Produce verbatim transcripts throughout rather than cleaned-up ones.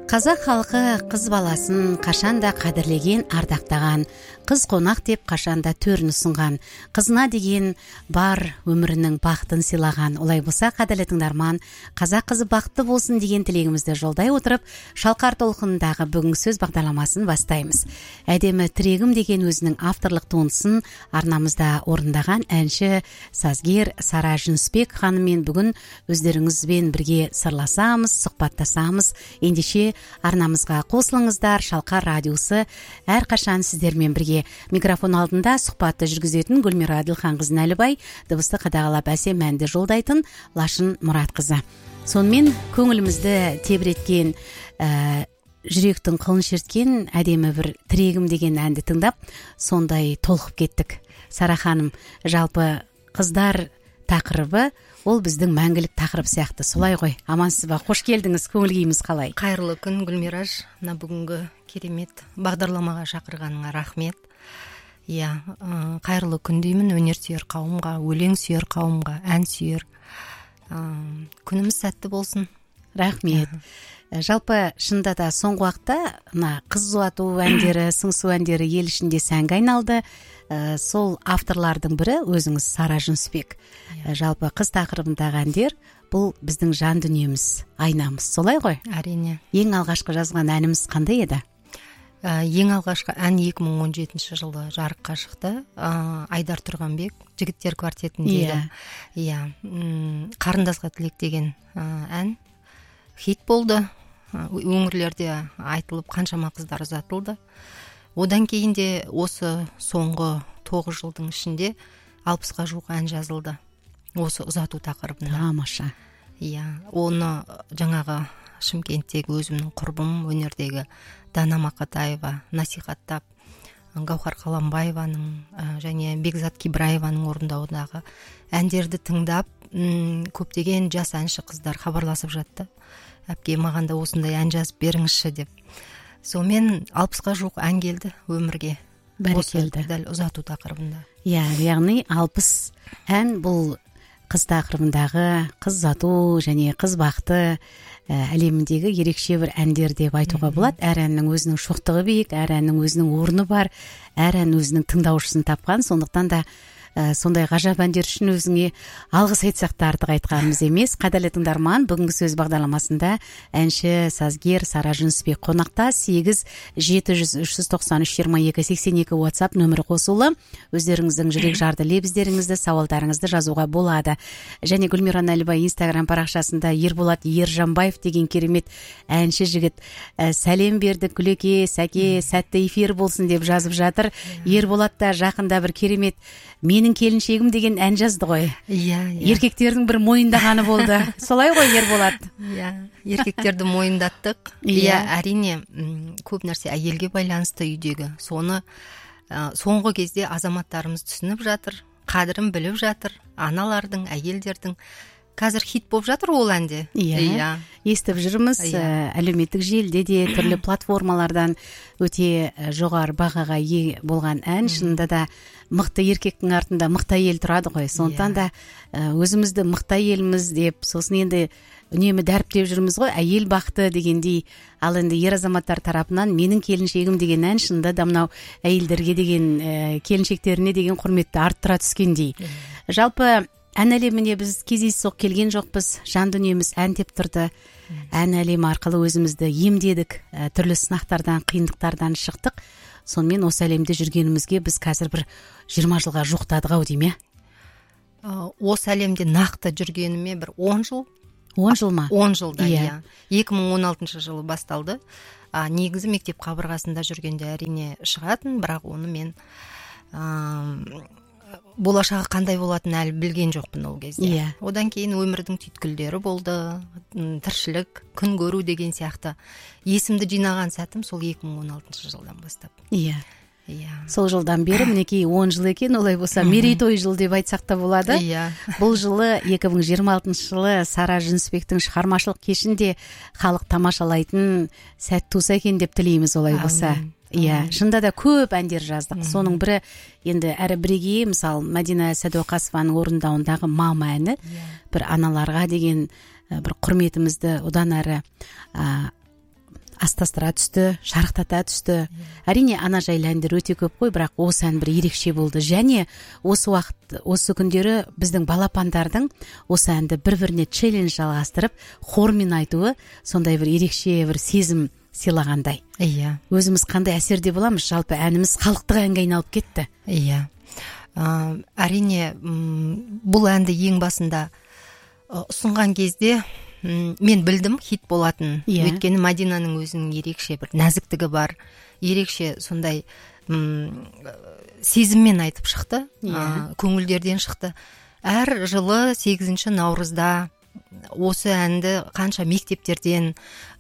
Қазақ халқы қыз баласын қашанда қадірлеген, ардақтаған, қыз қонақ деп қашанда төрін ұсынған, қызына деген бар өмірінің бақытын сыйлаған. Олай болса, қадірлі тыңдарман, қазақ қызы бақытты болсын деген тілегімізді жолдай отырып, Шалқар толқынындағы бүгінгі сөз бағдарламасын бастаймыз. Әдемі тірегім деген өзінің авторлық туындысын арнамызда орындаған әнші сазгер Сара Жүнісбек ханыммен бүгін өздеріңізбен бірге сырласамыз, сұхбаттасамыз. Ендеше арнамызға қосылыңыздар. Шалқар радиосы әрқашан сіздермен бірге. Микрофон алдында сұхбатты жүргізетін Гүлмира Әділханқызы Нәлібай, дыбысты қадағалап әсем әнді жолдайтын Лашын Мұратқызы. Сонымен көңілімізді тебіреткен, ә, жүректің қылын шерткен әдемі бір тірегім деген әнді тыңдап, сондай толқып кеттік. Сара ханым, жалпы қыздар тақырыбы ол біздің мәңгілік тақырып сияқты. Солай ғой. Амансыз ба? Қош келдіңіз. Көңіл күйіңіз қалай? Қайырлы күн, Гүлмираж. Мына бүгінгі керемет бағдарламаға шақырғаныңа рахмет. Иә, қайырлы күн деймін өнер сүйер қауымға, өлең сүйер қауымға, ән сүйер. Күніміз сәтті болсын. Рахмет. Жалпы шынында да соңғы уақытта мына қыз ұзату әндері, сыңсу әндері ел ішінде сәнге айналды. Ә, сол авторлардың бірі өзіңіз Сара Жүнісбек. Ә, жалпы қыз тақырыбындағы әндер бұл біздің жан дүниеміз, айнамыз. Солай ғой? Әрине. Ең алғашқы жазған әніміз қандай еді? Ә, ең алғашқы ән екі мың он жетінші жылы жарыққа шықты. Ә, Айдар Тұрғанбек жігіттер квартетіндегі. Иә. Иә. Қарындасқа тілек деген ә, ән хит болды. Өңірлерде айтылып қаншама қыздар ұзатылды. Одан кейін де осы соңғы тоғыз жылдың ішінде алпысқа жуық ән жазылды. Осы ұзату тақырыбында. Тамаша. Иә, оны жаңағы Шымкенттегі өзімнің құрбым, өнердегі Дана Мақатаева насихаттап, Гаухар Қаламбаеваның және Бекзат Кибраеваның орындауындағы әндерді тыңдап, көптеген жас әнші қыздар хабарласып жатты. Әпке, маған да осындай ән жазып беріңізші деп. Сонымен алпысқа жуық ән келді өмірге. Бәрекелді. Дәл ұзату тақырыбында. Иә, яғни алпыс ән бұл қыз тақырыбындағы қыз ұзату және қыз бақыты әлеміндегі ерекше бір әндер деп айтуға болады. Әр әннің өзінің шоқтығы биік, әр әннің өзінің орны бар, әр ән өзінің тыңдаушысын тапқан. Сондықтан да сондай ғажап әндер үшін өзіңе алғыс айтсақ та артық айтқанымыз емес. Қадірлі тыңдарман, бүгінгі сөз бағдарламасында әнші сазгер Сара Жүнісбек қонақта. Сегіз жеті жүз үш жүз тоқсан үш жиырма екі сексен екі WhatsApp нөмірі қосулы. Өздеріңіздің жүрек жарды лебіздеріңізді, сауалдарыңызды жазуға болады. Және Гүлмира Нәлібай Instagram парақшасында Ерболат Ержанбаев деген керемет әнші жігіт ә, сәлем берді, Күлеке, сәке, сәтті эфир болсын деп жазып жатыр. Ерболат та жақында бір керемет менің келіншегім деген ән жазды ғой. Иә, иә. Еркектердің бір мойындағаны болды. Солай ғой, Ерболат? Иә, еркектерді мойындаттық. Иә, әрине көп нәрсе әйелге байланысты үйдегі. Соны ә, соңғы кезде азаматтарымыз түсініп жатыр, қадірін біліп жатыр. Аналардың, әйелдердің қазір хит болып жатыр ол әнде. Иә, естіп жүрміз. Әлеуметтік желіде де түрлі платформалардан өте жоғары бағаға ие болған ән. Шынында да мықты еркектің артында мықты әйел тұрады ғой. Сондықтан да өзімізді мықты әйелміз деп, сосын енді үнемі дәріптеп жүрміз ғой, әйел бақыты дегендей. Ал енді ер азаматтар тарапынан менің келіншегім деген ән шынында да мынау әйелдерге деген, келіншектеріне деген құрметті арттыра түскендей. Жалпы ән әлеміне біз кездейсоқ келген жоқпыз. Жан дүниеміз ән деп тұрды. Ән әлемі арқылы өзімізді емдедік. Түрлі сынақтардан, қиындықтардан шықтық. Сонымен осы әлемде жүргенімізге біз қазір бір жиырма жылға жуықтадық ау дейме? Осы әлемде нақты жүргеніме бір он жыл. он жыл ма? он жылда, иә. екі мың он алтыншы жылы басталды. А, негізі мектеп қабырғасында жүргенде әрине шығатын, бірақ оны мен а, болашағы қандай болатын әлі білген жоқпын ол кезде. Yeah. Одан кейін өмірдің түйткілдері болды, тіршілік, күн көру деген сияқты есімді жинаған сәтім сол екі мың он алтыншы жылдан бастап. Иә. Yeah. Иә. Сол жылдан бері мінекей он жыл екен, олай болса мерейтой жыл деп айтсақ та болады. Иә. Бұл жылы екі мың жиырма алтыншы жылы Сара Жүнісбектің шығармашылық кешінде халық тамашалайтын сәт туса екен деп тілейміз, олай болса. Иә, шында да көп әндер жаздық. Соның бірі енді әрі бірегейі, мысалы Мәдина Сәдуақасованың орындауындағы Мама әні, бір аналарға деген бір құрметімізді одан әрі астастыра түсті, шарықтата түсті. Әрине ана жайлы әндер өте көп қой, бірақ осы ән бір ерекше болды. Және осы уақыт, осы күндері біздің балапандардың осы әнді бір-біріне челлендж жалғастырып, хормен айтуы сондай бір ерекше бір сезім сыйлағандай. Иә. Өзіміз қандай әсерде боламыз, жалпы әніміз халықтық әнге айналып кетті. Иә. Әрине бұл әнді ең басында ұсынған кезде мен білдім хит болатын. Өйткені Мадинаның өзінің ерекше бір нәзіктігі бар, ерекше сондай сезіммен айтып шықты, көңілдерден шықты. Әр жылы сегізінші наурызда осы әнді қанша мектептерден,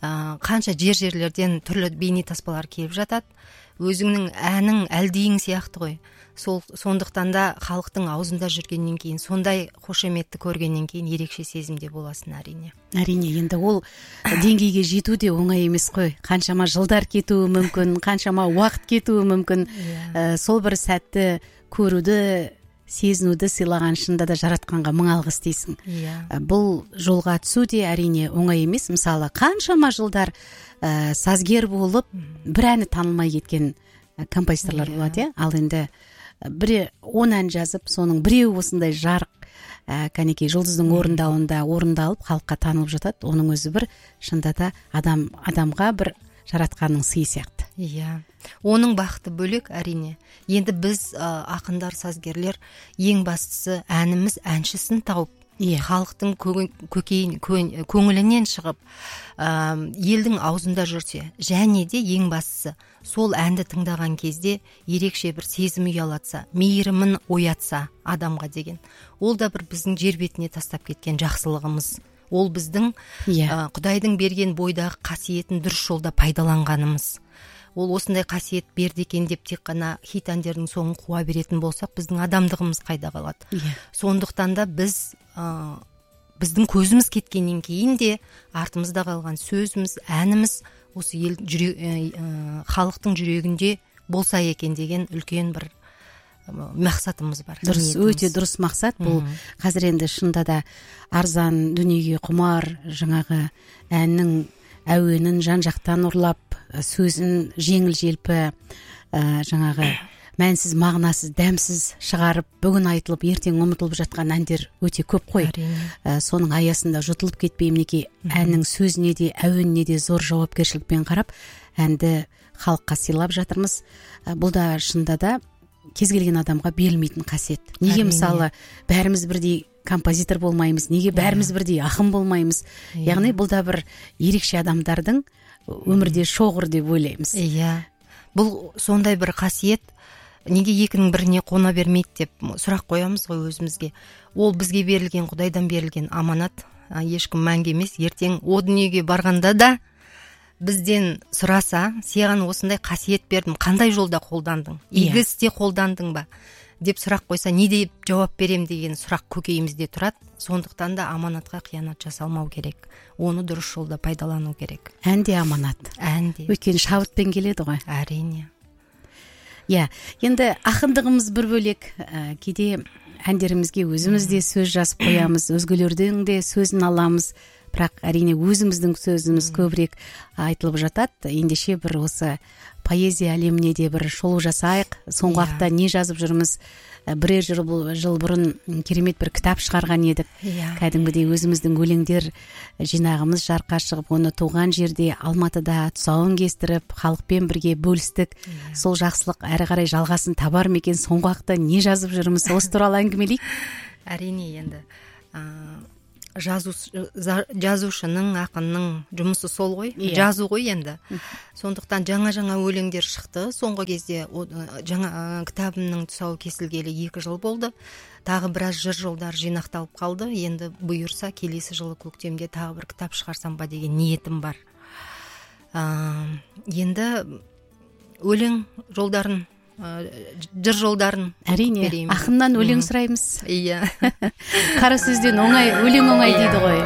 қанша жер-жерлерден түрлі бейне таспалар келіп жатады. Өзіңнің әнің әлдейің сияқты ғой. Сол сондықтан да халықтың аузында жүргеннен кейін, сондай қошеметті көргеннен кейін ерекше сезімде боласың әрине. Әрине, енді ол деңгейге жету де оңай емес қой. Қаншама жылдар кетуі мүмкін, қаншама уақыт кетуі мүмкін. Ә, сол бір сәтті көруді, сезінуді сыйлаған шында да жаратқанға мың алғыс дейсің. Ә, бұл жолға түсу де әрине оңай емес. Мысалы, қаншама жылдар ә, сазгер болып, бір әні танылмай кеткен композиторлар болады, иә? Ал енді бір он ән жазып, соның біреуі осындай жарық ә, кәнекей жұлдыздың орындауында орындалып халыққа танылып жатады. Оның өзі бір шында да адам адамға бір жаратқанның сыйы сияқты. Иә. Оның бақыты бөлек әрине. Енді біз ә, ақындар, сазгерлер ең бастысы әніміз әншісін тауып, Иә. халықтың көкейін, көңілінен шығып, ә, елдің аузында жүрсе, және де ең бастысы сол әнді тыңдаған кезде ерекше бір сезім ұялатса, мейірімін оятса адамға деген. Ол да бір біздің жер бетіне тастап кеткен жақсылығымыз. Ол біздің Иә. ә, Құдайдың берген бойдағы қасиетін дұрыс жолда пайдаланғанымыз. Ол осындай қасиет берді екен деп тек қана хит әндердің соңын қуа беретін болсақ, біздің адамдығымыз қайда қалады. Иә. Сондықтан да біз ә, біздің көзіміз кеткеннен кейін де артымызда қалған сөзіміз, әніміз осы ел жүре, ә, халықтың жүрегінде болса екен деген үлкен бір ә, мақсатымыз бар. Дұрыс, өте дұрыс мақсат. Бұл қазір енді шында да арзан дүниеге құмар жаңағы әннің әуенін жан-жақтан ұрлап, сөзін жеңіл-желпі, ә, жаңағы мәнсіз, мағынасыз, дәмсіз шығарып, бүгін айтылып, ертең ұмытылып жатқан әндер өте көп қой. Ә, соның аясында жұтылып кетпей, мінекей әннің сөзіне де, әуеніне де зор жауапкершілікпен қарап, әнді халыққа сыйлап жатырмыз. Ә, бұл да шында да кез келген адамға берілмейтін қасиет. Неге мысалы бәріміз бірдей композитор болмаймыз, неге бәріміз бірдей ақын болмаймыз? Яғни бұл да бір ерекше адамдардың өмірде шоғыр деп ойлаймыз. Иә. Бұл сондай бір қасиет, неге екінің біріне қона бермейді деп сұрақ қоямыз ғой өзімізге. Ол бізге берілген, Құдайдан берілген аманат, ешкім мәңгі емес. Ертең о дүниеге барғанда да бізден сұраса, саған осындай қасиет бердім, қандай жолда қолдандың? Игі істе қолдандың ба? деп сұрақ қойса, не деп жауап берем деген сұрақ көкейімізде тұрады. Сондықтан да аманатқа қиянат жасалмау керек. Оны дұрыс жолда пайдалану керек. Ән де аманат. Ән де. Өйткені шабытпен келеді ғой. Әрине. Иә, енді ақындығымыз бір бөлек, ә, кейде әндерімізге өзіміз де сөз жазып қоямыз, өзгелердің де сөзін аламыз. Бірақ әрине өзіміздің сөзіміз көбірек айтылып жатады. Ендеше бір осы поэзия әлеміне де бір шолу жасайық. Соңғы уақытта не жазып жүрміз? Бірер жыл, жыл бұрын керемет бір кітап шығарған едік. Кәдімгідей өзіміздің өлеңдер жинағымыз жарыққа шығып, оны туған жерде Алматыда тұсауын кестіріп, халықпен бірге бөлістік. Сол жақсылық әрі қарай жалғасын табар ма екен? Соңғы уақытта не жазып жүрміз? Осы туралы әңгімелейік. Әрине, енді Жазу, жазушының, ақынның жұмысы сол ғой, yeah. жазу ғой енді. Сондықтан жаңа-жаңа өлеңдер шықты. Соңғы кезде жаңа кітабымның тұсауы кесілгелі екі жыл болды. Тағы біраз жыр жолдар жинақталып қалды. Енді бұйырса келесі жылы көктемде тағы бір кітап шығарсам ба деген ниетім бар. А, енді өлең жолдарын, жыр жолдарын әрине ақыннан өлең сұраймыз. Иә. Қара сөзден оңай, өлең оңай дейді ғой.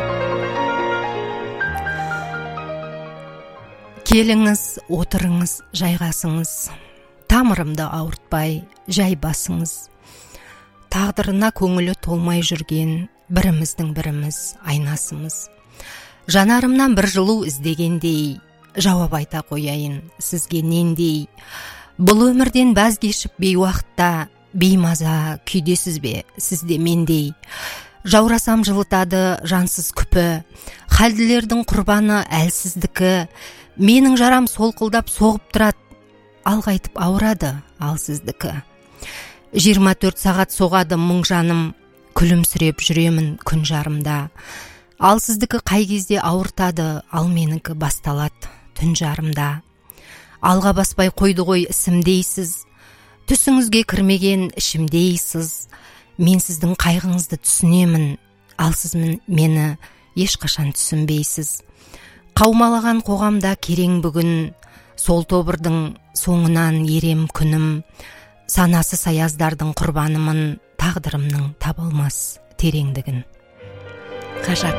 Келіңіз, отырыңыз, жайғасыңыз. Тамырымды ауыртпай, жай басыңыз. Тағдырына көңілі толмай жүрген біріміздің біріміз айнасымыз. Жанарымнан бір жылу іздегендей, жауап айта қояйын сізге нендей. Бұл өмірден бәз кешіп бейуақытта, беймаза күйдесіз бе сізде мендей. Жаурасам жылытады жансыз күпі, халділердің құрбаны әлсіздікі. Менің жарам солқылдап соғып тұрады, алғайтып ауырады ал сіздікі. жиырма төрт сағат соғады мұң жаным, күлімсіреп жүремін күн жарымда. Ал сіздікі қай кезде ауыртады, ал менікі басталады түн жарымда. Алға баспай қойды ғой ісімдейсіз, түсіңізге кірмеген ішімдейсіз. Мен сіздің қайғыңызды түсінемін, ал сіз мені ешқашан түсінбейсіз. Қаумалаған қоғамда керең бүгін, сол тобырдың соңынан ерем күнім. Санасы саяздардың құрбанымын, тағдырымның табылмас тереңдігін. Ғажап.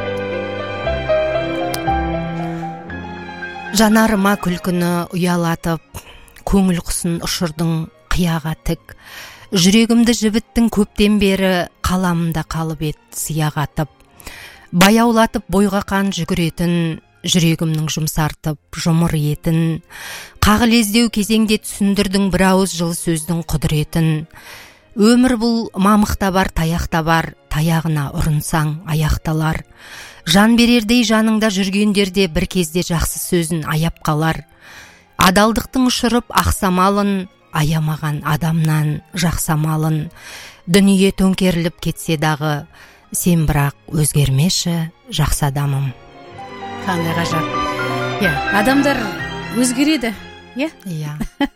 Жанарыма күлкіні ұялатып, көңіл құсын ұшырдың қияға тік. Жүрегімді жібіттің көптен бері, қаламымда қалып ет сияғатып. Баяулатып бойға қан жүгіретін, жүрегімнің жұмсартып жұмыр етін. Қағылездеу кезеңде түсіндірдің бір ауыз жылы сөздің құдыретін. Өмір бұл мамықта бар, таяқта бар, таяғына ұрынсаң аяқталар. Жан берердей жаныңда жүргендерде бір кезде жақсы сөзін аяп қалар. Адалдықтың ұшырып ақсамалын, аямаған адамнан жақсамалын. Дүние төңкеріліп кетсе дағы, сен бірақ өзгермеші жақсы адамым. Қандай ғажап. Иә, адамдар өзгереді. Иә? Иә.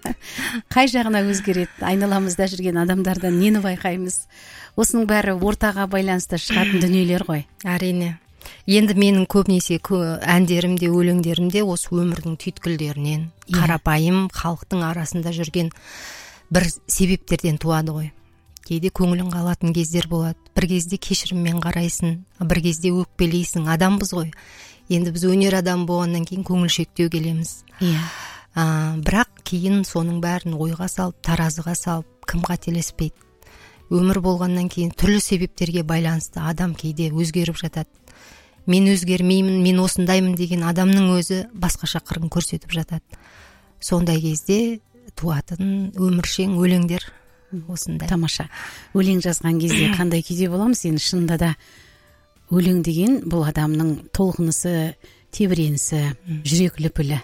Қай жағына өзгереді? Айналамызда жүрген адамдардан нені байқаймыз? Осының бәрі ортаға байланысты шығатын дүниелер ғой. Әрине. Енді менің көбінесе әндерімде, өлеңдерімде осы өмірдің түйткілдерінен, қарапайым халықтың арасында жүрген бір себептерден туады ғой. Кейде көңілің қалатын кездер болады. Бір кезде кешіріммен қарайсың, бір кезде өкпелейсің. Адамбыз ғой. Енді біз өнер адам болғаннан кейін көңіл шектеу келеміз. Иә. А, бірақ кейін соның бәрін ойға салып, таразыға салып, кім қателеспейді. Өмір болғаннан кейін түрлі себептерге байланысты адам кейде өзгеріп жатады. Мен өзгермеймін, мен осындаймын деген адамның өзі басқаша қырын көрсетіп жатады. Сондай кезде туатын өміршең өлеңдер осындай. Тамаша. Өлең жазған кезде қандай күйде боламыз? Енді шынында да өлең деген бұл адамның толқынысы, тебіренісі, жүрек лүпілі.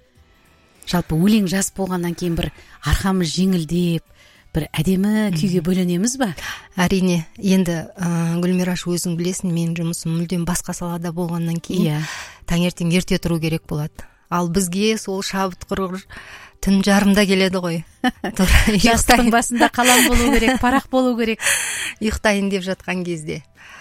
Жалпы өлең жазып болғаннан кейін бір арқамыз жеңілдеп, бір әдемі күйге бөленеміз ба? Әрине. Енді ә, Гүлмираш, өзің білесің, менің жұмысым мүлдем басқа салада болғаннан кейін yeah. таңертең ерте тұру керек болады. Ал бізге сол шабыт құрғыр түн жарымда келеді ғой. Жастықтың басында қалам болу керек, парақ болу керек. Ұйықтайын деп жатқан кезде.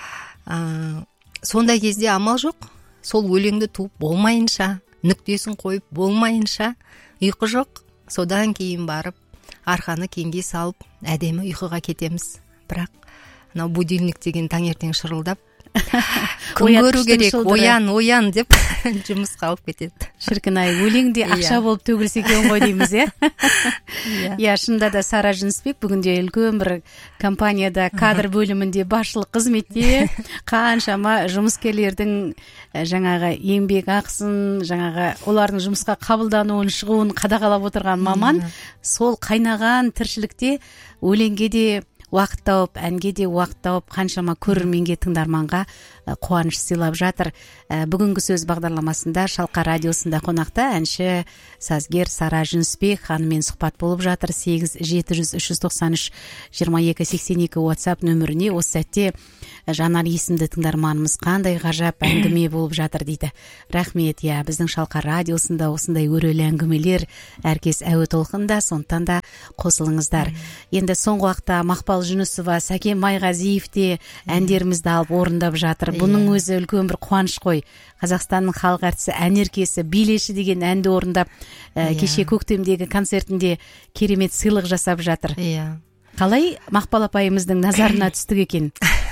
Ә, сондай кезде амал жоқ. Сол өлеңді туып болмайынша, нүктесін қойып болмайынша ұйқы жоқ. Содан кейін барып арқаны кеңге салып әдемі ұйқыға кетеміз. Бірақ анау будильник деген таңертең шырылдап күн көру керек, оян, оян деп жұмысқа алып кетеді. Шіркін-ай, өлеңде ақша болып төгілсе екен ғой дейміз, иә? Иә, шынында да Сара Жүнісбек бүгінде үлкен бір компанияда кадр бөлімінде басшылық қызметте қаншама жұмыскерлердің жаңағы еңбек ақысын, жаңағы олардың жұмысқа қабылдануын, шығуын қадағалап отырған маман, сол қайнаған тіршілікте өлеңге де уақыт тауып, әнге де уақыт тауып, қаншама көрерменге, тыңдарманға қуаныш сыйлап жатыр. Бүгінгі сөз бағдарламасында Шалқар радиосында қонақта әнші сазгер Сара Жүнісбек ханыммен сұхбат болып жатыр. сегіз жеті жүз үш жүз тоқсан үш жиырма екі сексен екі WhatsApp нөміріне осы сәтте Жанар есімді тыңдарманымыз қандай ғажап әңгіме болып жатыр дейді. Рахмет, иә, біздің Шалқар радиосында осындай өрелі әңгімелер әркез әуе толқында, сондықтан да қосылыңыздар. Енді соңғы уақытта Мақпал Жүнісова, Сәкен Майғазиев те әндерімізді алып орындап жатыр. Бұның өзі үлкен бір қуаныш қой. Қазақстанның халық әртісі, ән еркесі, билеші деген әнді орындап, ә, кеше көктемдегі концертінде керемет сыйлық жасап жатыр. Иә. Қалай Мақпал апайымыздың назарына түстік екен?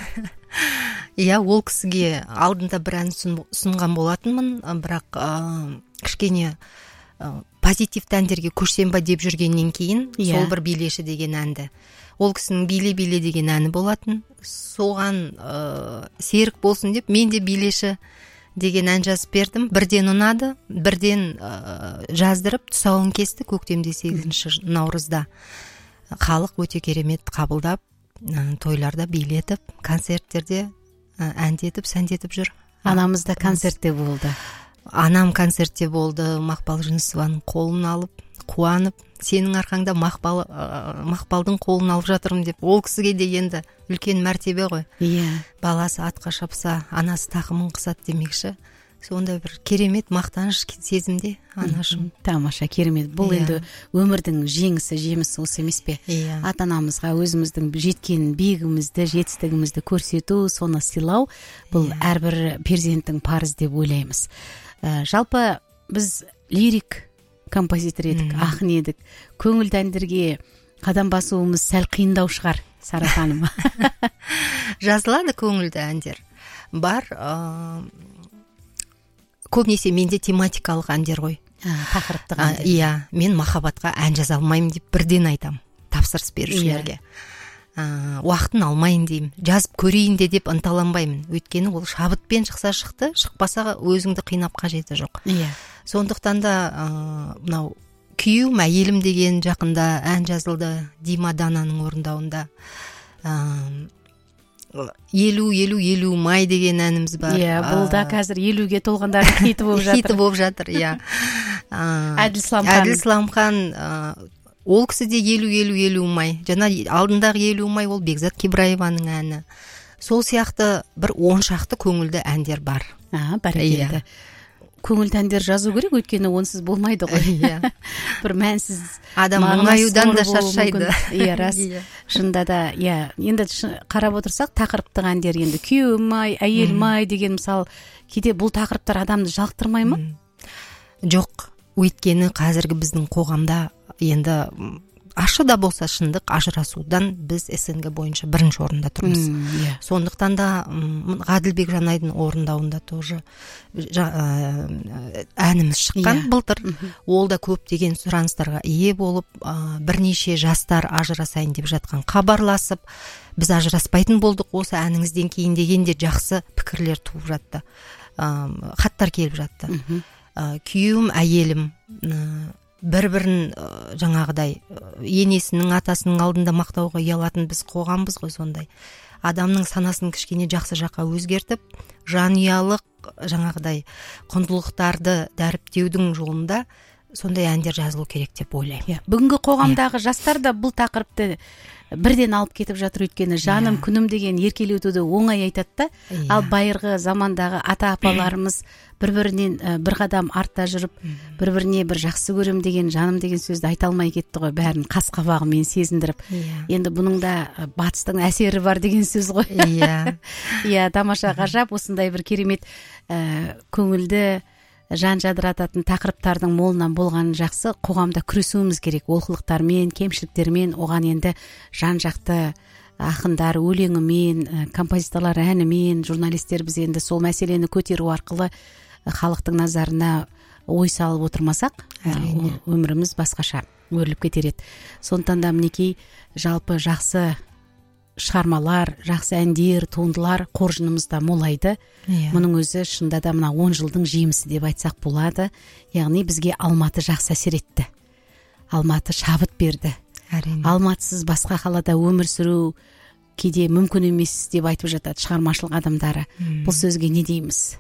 Иә, ол кісіге алдында бір ән ұсынған болатынмын, бірақ ә, кішкене ә, позитивті әндерге көшсем ба деп жүргеннен кейін, yeah. сол бір билеші деген әнді. Ол кісінің биле-биле деген әні болатын. Соған ә, серік болсын деп, мен де билеші деген ән жазып бердім. Бірден ұнады, бірден ә, жаздырып тұсауын кесті көктемде сегізінші наурызда. Халық өте керемет қабылдап, ә, тойларда билетіп, концерттерде ә, әндетіп, сәндетіп жүр. Анамыз да концертте болды. Анам концертте болды, Мақпал Жүнісованың қолын алып, қуанып, сенің арқаңда Мақпал, ә, Мақпалдың қолын алып жатырмын деп. Ол кісіге де енді үлкен мәртебе ғой. Иә. Баласы атқа шапса, анасы тақымын қысады демекші. Сондай бір керемет мақтаныш сезімде анашым. Тамаша, керемет. Бұл Иә. енді өмірдің жеңісі, жемісі осы емес пе? Иә. Ата-анамызға өзіміздің жеткен биігімізді, жетістігімізді көрсету, соны сыйлау, бұл Иә. әрбір перзенттің парызы деп ойлаймыз. Ә, жалпы біз лирик композитор едік, Мгм. ақын едік. Көңілді әндерге қадам басуымыз сәл қиындау шығар, Сара ханым. Жазылады көңілді әндер. Бар, ә, көбінесе менде тематикалық әндер ғой. А, тақырыптық А, әндер. Иә, мен махаббатқа ән жаза алмаймын деп бірден айтам. Тапсырыс берушілерге. Ә, уақытын алмайын деймін. Жазып көрейін де деп ынталанбаймын. Өйткені ол шабытпен шықса шықты, шықпаса өзіңді қинап қажеті жоқ. Иә. Сондықтан да ә, мынау күйеуім әйелім деген жақында ән жазылды Дима Дананың орындауында. Ә, елу елу елу май деген әніміз бар. Иә, бұл да қазір елуге толғандардың хиті болып жатыр. Хиті болып жатыр, иә. Ә, Әділ Сламхан. Әділ Сламхан, ә, ол кісі де елу елу елу май. Жаңа алдындағы елу май ол Бекзат Кебраеваның әні. Сол сияқты бір он шақты көңілді әндер бар. А, бәрекелді. Көңілді әндер жазу керек, өйткені онсыз болмайды ғой. Иә. Бір мәнсіз Адам мағынасыз мұңаюдан да болуы шаршайды. мүмкін. Иә, рас. Иә. Шынында да, иә. Енді шы- қарап отырсақ, тақырыптық әндер енді күйеуім ай, әйелім ай деген мысалы, кейде бұл тақырыптар адамды жалықтырмай ма? М. Жоқ, өйткені қазіргі біздің қоғамда енді м, ашы да болса шындық, ажырасудан біз СНГ бойынша бірінші орында тұрмыз. М, иә. Сондықтан да м, Ғаділбек Жанайдың орындауында тоже жа- ә, әніміз шыққан Иә. былтыр. Мгм. Ол да көптеген сұраныстарға ие болып, ә, бірнеше жастар ажырасайын деп жатқан хабарласып, біз ажыраспайтын болдық осы әніңізден кейін дегенде жақсы пікірлер туып жатты. Ә, хаттар келіп жатты. Мгм. Ә, күйеуім әйелім ә, бір-бірін ә, жаңағыдай ә, енесінің атасының алдында мақтауға ұялатын біз қоғамбыз ғой сондай. Адамның санасын кішкене жақсы жаққа өзгертіп, жанұялық жаңағыдай құндылықтарды дәріптеудің жолында сондай әндер жазылу керек деп ойлаймын. Иә. Бүгінгі қоғамдағы жастар да бұл тақырыпты бірден алып кетіп жатыр, өйткені жаным, Иә. күнім деген еркелетуді оңай айтады да. Иә. Ал байырғы замандағы ата-апаларымыз бір-бірінен ә, бір қадам артта жүріп, бір-біріне бір жақсы көрем деген, жаным деген сөзді айта алмай кетті ғой, бәрін қас-қабағымен сезіндіріп. Иә. Енді бұның да ә, батыстың әсері бар деген сөз ғой. Иә. Иә, тамаша, ғажап, осындай бір керемет ә, көңілді, жан жадырататын тақырыптардың молынан болғаны жақсы. Қоғамда күресуіміз керек олқылықтармен, кемшіліктермен. Оған енді жан жақты ақындар өлеңімен, ә, композиторлар әнімен, журналистер біз енді сол мәселені көтеру арқылы ә, халықтың назарына ой салып отырмасақ, ә, Әрине. о- өміріміз басқаша өріліп кетер еді. Сондықтан да мінекей жалпы жақсы шығармалар, жақсы әндер, туындылар қоржынымызда молайды. Иә. Мұның өзі шынында да мына он жылдың жемісі деп айтсақ болады. Яғни бізге Алматы жақсы әсер етті. Алматы шабыт берді. Әрине. Алматысыз басқа қалада өмір сүру кейде мүмкін емес деп айтып жатады шығармашылық адамдары. М. Бұл сөзге не дейміз?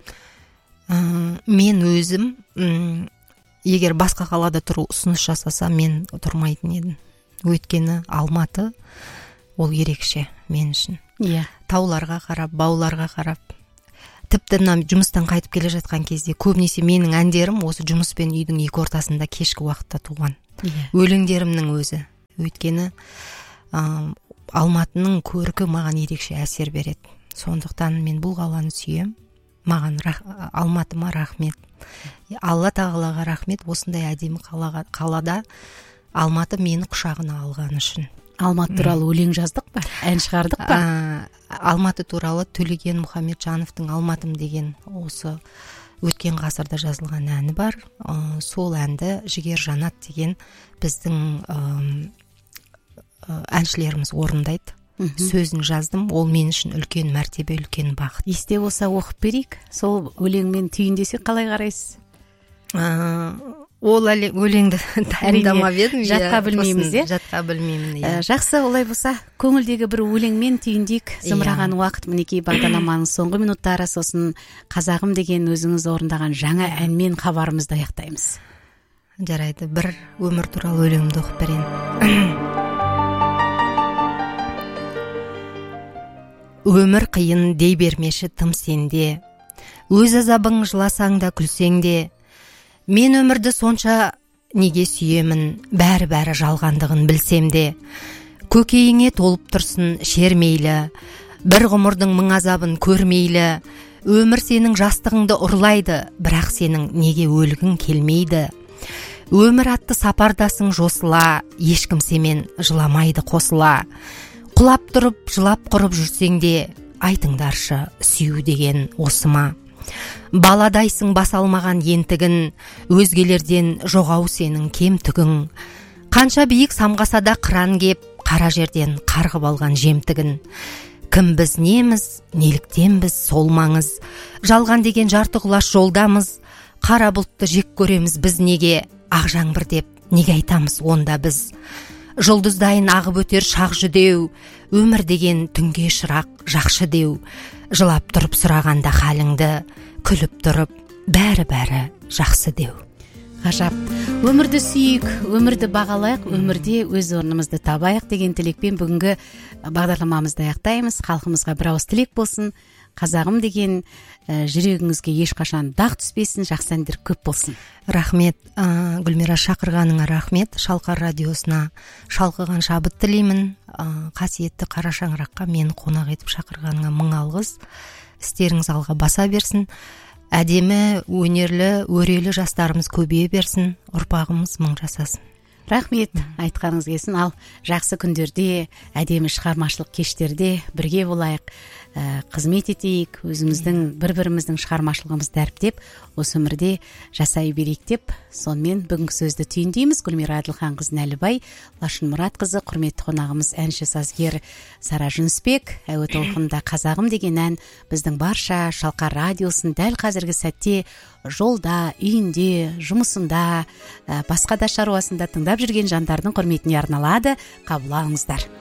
Ә, мен өзім м, егер басқа қалада тұру ұсыныс жасаса, мен тұрмайтын едім. Өйткені Алматы ол ерекше мен үшін. Иә. Тауларға қарап, бауларға қарап. Тіпті мына жұмыстан қайтып келе жатқан кезде көбінесе менің әндерім осы жұмыс пен үйдің екі ортасында кешкі уақытта туған. Иә. Өлеңдерімнің өзі. Өйткені ә, Алматының көркі маған ерекше әсер береді. Сондықтан мен бұл қаланы сүйем. Маған рах, Алматыма рахмет. Алла тағалаға рахмет, осындай әдемі қалаға, қалада Алматы мені құшағына алғаны үшін. Алматы туралы өлең жаздық па? Ән шығардық па? А, Алматы туралы Төлеген Мұхамеджановтың Алматым деген осы өткен ғасырда жазылған әні бар. А, сол әнді Жігер Жанат деген біздің ам, а, әншілеріміз орындайды. сөзін жаздым. Ол мен үшін үлкен мәртебе, үлкен бақыт. Есте болса оқып берейік. Сол өлеңмен түйіндесек қалай қарайсыз? Ол өлеңді дайындамап едім. Жатқа білмейміз, е? Жатқа білмеймін, иә. Жақсы, олай болса, көңілдегі бір өлеңмен түйіндейік. Зымыраған уақыт, мінекей бағдарламаның соңғы минуттары, сосын қазағым деген өзіңіз орындаған жаңа әнмен хабарымызды аяқтаймыз. Жарайды, бір өмір туралы өлеңімді оқып берейін. Өмір қиын дей бермеші тым сенде, өз азабың жыласаң да күлсең де, мен өмірді сонша неге сүйемін, бәрі-бәрі жалғандығын білсем де, көкейіңе толып тұрсын шермейлі, бір ғұмырдың мың азабын көрмейлі, өмір сенің жастығыңды ұрлайды, бірақ сенің неге өлгің келмейді. Өмір атты сапардасың жосыла, ешкім семен жыламайды қосыла. Құлап тұрып, жылап құрып жүрсең де, айтыңдаршы сүю деген осы ма? Баладайсың бас алмаған ентігін, өзгелерден жоғау сенің кемтігің. Қанша биік самғаса да қыран кеп, қара жерден қарғып алған жемтігін. Кім біз неміз, неліктен біз сол маңыз, жалған деген жарты құлаш жолдамыз. Қара бұлтты жек көреміз біз неге, ақ жаңбыр деп неге айтамыз онда біз. Жұлдыздайын ағып өтер шақ жүдеу, өмір деген түнге шырақ жақшы деу. Жылап тұрып сұрағанда халіңді, күліп тұрып бәрі-бәрі жақсы деу. Ғажап. Өмірді сүйік, өмірді бағалайық, өмірде өз орнымызды табайық деген тілекпен бүгінгі бағдарламамызды аяқтаймыз. Халқымызға бір ауыз тілек болсын. Қазағым деген ә, жүрегіңізге ешқашан дақ түспесін, жақсы әндер көп болсын. Рахмет, ә, Гүлмира, шақырғаныңа рахмет. Шалқар радиосына шалқыған шабыт тілеймін. Ә, қасиетті қара шаңыраққа мені қонақ етіп шақырғаныңа мың алғыс. Істеріңіз алға баса берсін. Әдемі, өнерлі, өрелі жастарымыз көбейе берсін. Ұрпағымыз мың жасасын. Рахмет, айтқаныңыз келсін. Ал жақсы күндерде, әдемі шығармашылық кештерде бірге болайық, ә, қызмет етейік, өзіміздің бір-біріміздің шығармашылығымызды дәріптеп, осы өмірде жасай берейік деп, сонымен бүгінгі сөзді түйіндейміз. Гүлмира Әділханқызы Нәлібай, Лашын Мұратқызы, құрметті қонағымыз әнші сазгер Сара Жүнісбек, әуе толқынында қазағым деген ән біздің барша Шалқар радиосын дәл қазіргі сәтте жолда, үйінде, жұмысында, басқа да шаруасында тыңдап жүрген жандардың құрметіне арналады. Қабыл алыңыздар.